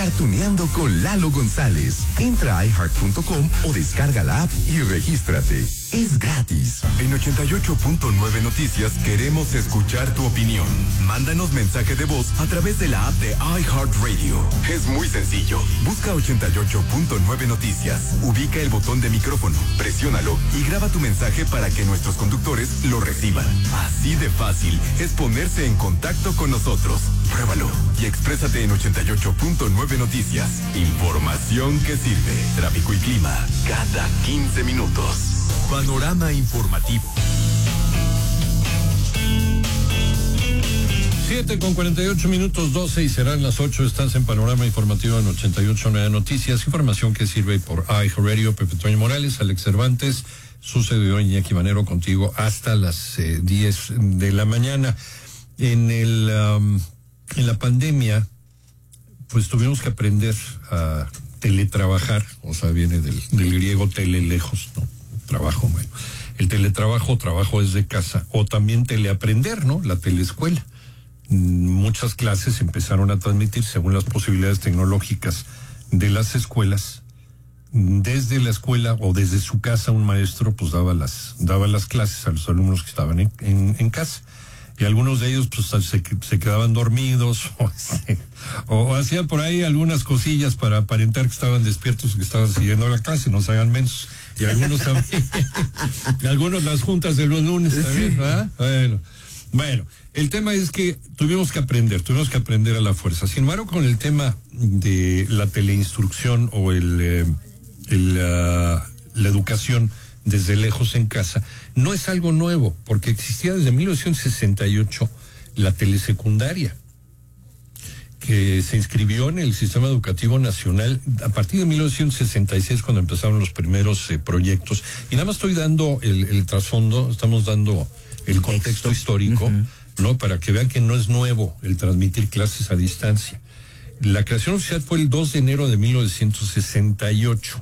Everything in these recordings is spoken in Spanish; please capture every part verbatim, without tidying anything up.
Cartuneando con Lalo González. Entra a i heart punto com o descarga la app y regístrate. Es gratis. En ochenta y ocho punto nueve Noticias queremos escuchar tu opinión. Mándanos mensaje de voz a través de la app de iHeartRadio. Es muy sencillo. Busca ochenta y ocho punto nueve Noticias. Ubica el botón de micrófono, presiónalo y graba tu mensaje para que nuestros conductores lo reciban. Así de fácil es ponerse en contacto con nosotros. Pruébalo y exprésate en ochenta y ocho punto nueve Noticias. Información que sirve. Tráfico y clima cada quince minutos. Panorama informativo. siete con cuarenta y ocho minutos, doce y serán las ocho. Estás en Panorama Informativo en ochenta y ocho punto nueve Noticias. Información que sirve por iHeartRadio. Pepe Toño Morales, Alex Cervantes, su servidor Iñaki Manero contigo hasta las eh, diez de la mañana. En el um, en la pandemia, pues tuvimos que aprender a teletrabajar, o sea, viene del, del griego tele, lejos, ¿no? Trabajo, bueno. El teletrabajo, trabajo desde casa, o también teleaprender, ¿no? La teleescuela. Muchas clases empezaron a transmitir según las posibilidades tecnológicas de las escuelas. Desde la escuela o desde su casa un maestro pues daba las daba las clases a los alumnos que estaban en, en, en casa. Y algunos de ellos pues se, se quedaban dormidos o, o hacían por ahí algunas cosillas para aparentar que estaban despiertos y que estaban siguiendo la clase, no se hagan menos. Y algunos también, y algunos las juntas de los lunes también, ¿verdad? Bueno, bueno, el tema es que tuvimos que aprender, tuvimos que aprender a la fuerza. Sin embargo, con el tema de la teleinstrucción o el, eh, el uh, la educación desde lejos en casa, no es algo nuevo, porque existía desde mil novecientos sesenta y ocho la telesecundaria, que se inscribió en el Sistema Educativo Nacional a partir de mil novecientos sesenta y seis, cuando empezaron los primeros eh, proyectos. Y nada más estoy dando el, el trasfondo, estamos dando el contexto histórico, uh-huh. ¿no? Para que vean que no es nuevo el transmitir clases a distancia. La creación oficial fue el dos de enero de mil novecientos sesenta y ocho.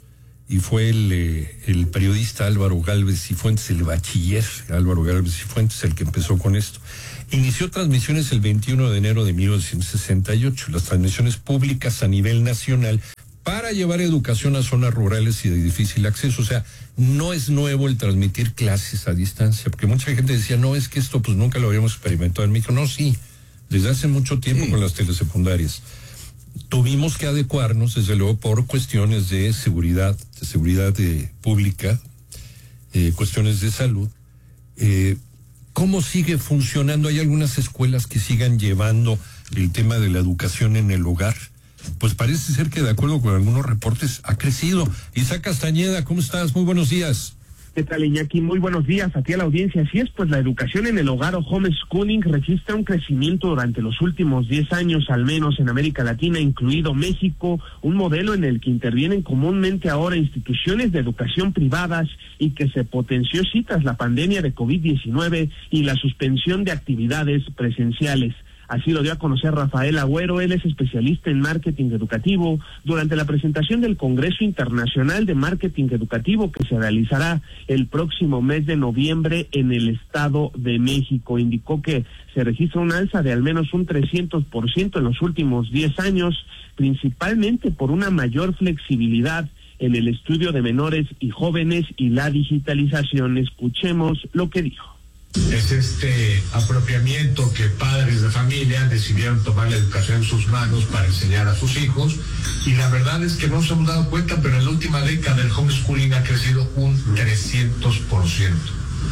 Y fue el, eh, el periodista Álvaro Gálvez y Fuentes, el bachiller Álvaro Gálvez y Fuentes, el que empezó con esto. Inició transmisiones el veintiuno de enero de mil novecientos sesenta y ocho, las transmisiones públicas a nivel nacional para llevar educación a zonas rurales y de difícil acceso. O sea, no es nuevo el transmitir clases a distancia, porque mucha gente decía, no, es que esto pues nunca lo habíamos experimentado en México. No, sí, desde hace mucho tiempo sí. Con las telesecundarias. Tuvimos que adecuarnos, desde luego, por cuestiones de seguridad, de seguridad eh, pública, eh, cuestiones de salud. Eh, ¿Cómo sigue funcionando? ¿Hay algunas escuelas que sigan llevando el tema de la educación en el hogar? Pues parece ser que, de acuerdo con algunos reportes, ha crecido. Isaac Castañeda, ¿cómo estás? Muy buenos días. ¿Qué tal, Iñaki? Muy buenos días a ti, a la audiencia. Así es, pues la educación en el hogar o homeschooling registra un crecimiento durante los últimos diez años, al menos en América Latina, incluido México, un modelo en el que intervienen comúnmente ahora instituciones de educación privadas y que se potenció sí tras la pandemia de COVID diecinueve y la suspensión de actividades presenciales. Así lo dio a conocer Rafael Agüero. Él es especialista en marketing educativo, durante la presentación del Congreso Internacional de Marketing Educativo que se realizará el próximo mes de noviembre en el Estado de México. Indicó que se registra un alza de al menos un trescientos por ciento en los últimos diez años, principalmente por una mayor flexibilidad en el estudio de menores y jóvenes y la digitalización. Escuchemos lo que dijo. Es este apropiamiento que padres de familia decidieron tomar la educación en sus manos para enseñar a sus hijos, y la verdad es que no nos hemos dado cuenta, pero en la última década el homeschooling ha crecido un trescientos por ciento.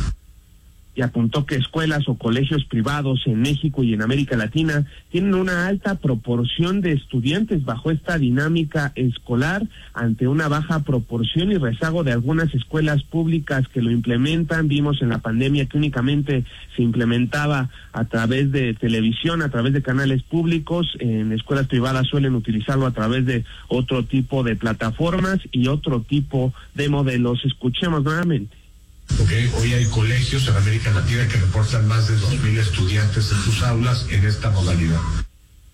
Y apuntó que escuelas o colegios privados en México y en América Latina tienen una alta proporción de estudiantes bajo esta dinámica escolar, ante una baja proporción y rezago de algunas escuelas públicas que lo implementan. Vimos en la pandemia que únicamente se implementaba a través de televisión, a través de canales públicos. En escuelas privadas suelen utilizarlo a través de otro tipo de plataformas y otro tipo de modelos. Escuchemos nuevamente. Okay. Hoy hay colegios en América Latina que reportan más de dos mil estudiantes en sus aulas en esta modalidad.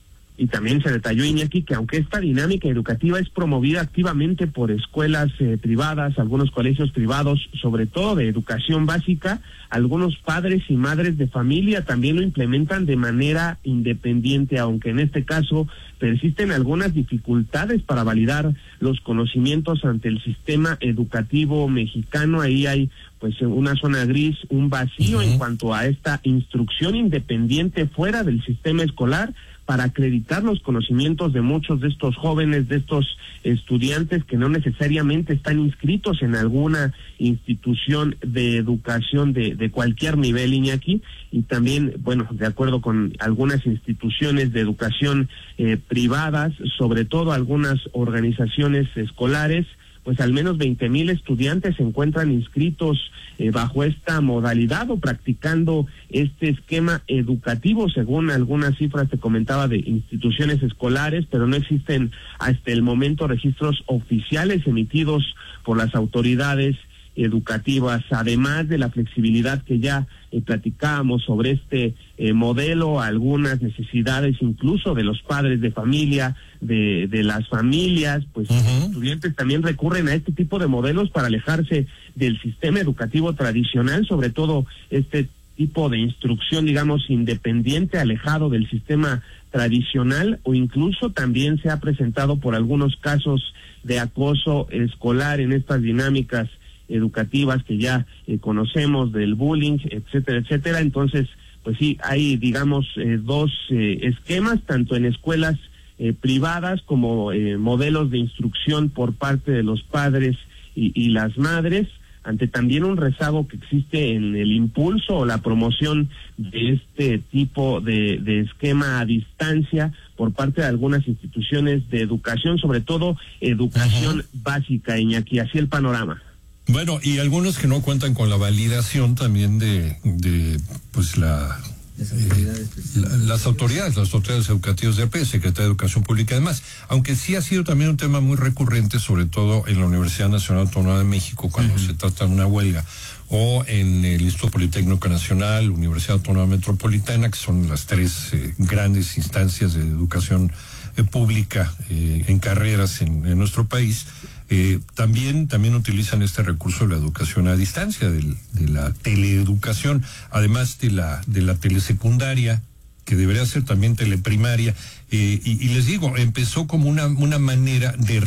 Y también se detalló, Iñaki, que aunque esta dinámica educativa es promovida activamente por escuelas eh, privadas, algunos colegios privados, sobre todo de educación básica, algunos padres y madres de familia también lo implementan de manera independiente, aunque en este caso persisten algunas dificultades para validar los conocimientos ante el sistema educativo mexicano. Ahí hay pues una zona gris, un vacío uh-huh. en cuanto a esta instrucción independiente fuera del sistema escolar para acreditar los conocimientos de muchos de estos jóvenes, de estos estudiantes que no necesariamente están inscritos en alguna institución de educación de, de cualquier nivel, Iñaki, y también, bueno, de acuerdo con algunas instituciones de educación eh, privadas, sobre todo algunas organizaciones escolares, pues al menos veinte mil estudiantes se encuentran inscritos eh, bajo esta modalidad o practicando este esquema educativo, según algunas cifras te comentaba de instituciones escolares, pero no existen hasta el momento registros oficiales emitidos por las autoridades educativas, además de la flexibilidad que ya eh, platicábamos sobre este eh, modelo, algunas necesidades incluso de los padres de familia, de, de las familias, pues uh-huh. los estudiantes también recurren a este tipo de modelos para alejarse del sistema educativo tradicional, sobre todo este tipo de instrucción, digamos, independiente, alejado del sistema tradicional, o incluso también se ha presentado por algunos casos de acoso escolar en estas dinámicas educativas que ya eh, conocemos, del bullying, etcétera, etcétera. Entonces, pues sí, hay, digamos, eh, dos eh, esquemas, tanto en escuelas eh, privadas como eh, modelos de instrucción por parte de los padres y, y las madres, ante también un rezago que existe en el impulso o la promoción de este tipo de, de esquema a distancia por parte de algunas instituciones de educación, sobre todo educación uh-huh. básica, Iñaki, así el panorama. Bueno, y algunos que no cuentan con la validación también de, de pues la, las autoridades, eh, la, las autoridades, las autoridades educativas de A P, Secretaría de Educación Pública y demás, aunque sí ha sido también un tema muy recurrente, sobre todo en la Universidad Nacional Autónoma de México, cuando uh-huh. se trata de una huelga, o en el Instituto Politécnico Nacional, Universidad Autónoma Metropolitana, que son las tres eh, grandes instancias de educación eh, pública eh, en carreras en, en nuestro país. Eh, también, también utilizan este recurso de la educación a distancia, del, de la teleeducación, además de la, de la telesecundaria, que debería ser también teleprimaria, eh, y, y les digo, empezó como una, una manera de